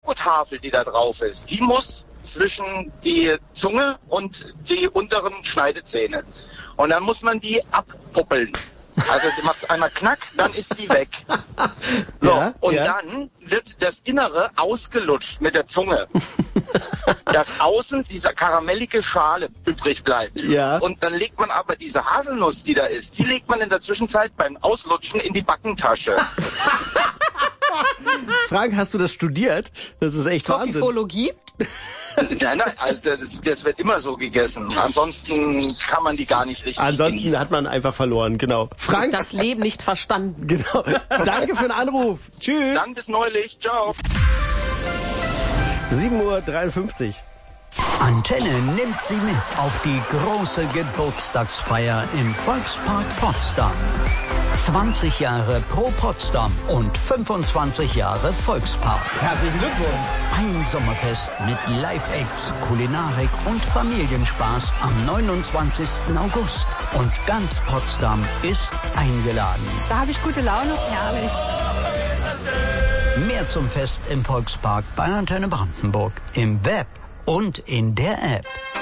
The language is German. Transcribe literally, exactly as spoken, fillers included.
Schokotafel, die da drauf ist, die muss zwischen die Zunge und die unteren Schneidezähne. Und dann muss man die abpuppeln. Also du machst einmal knack, dann ist die weg. So, ja, und ja. dann wird das Innere ausgelutscht mit der Zunge. Dass außen dieser karamellige Schale übrig bleibt. Ja. Und dann legt man aber diese Haselnuss, die da ist, die legt man in der Zwischenzeit beim Auslutschen in die Backentasche. Frank, hast du das studiert? Das ist echt Wahnsinn. Toffifologie? Nein, nein, also das, das wird immer so gegessen. Ansonsten kann man die gar nicht richtig Ansonsten genießen. hat man einfach verloren, genau. Frank, Das Leben nicht verstanden. genau. Danke für den Anruf. Tschüss. Dann bis neulich. Ciao. sieben Uhr dreiundfünfzig. Antenne nimmt Sie mit auf die große Geburtstagsfeier im Volkspark Potsdam. zwanzig Jahre Pro Potsdam und fünfundzwanzig Jahre Volkspark. Herzlichen Glückwunsch. Ein Sommerfest mit Live-Acts, Kulinarik und Familienspaß am neunundzwanzigsten August. Und ganz Potsdam ist eingeladen. Da habe ich gute Laune. Herrlich. Mehr zum Fest im Volkspark bei Antenne Brandenburg. Im Web und in der App.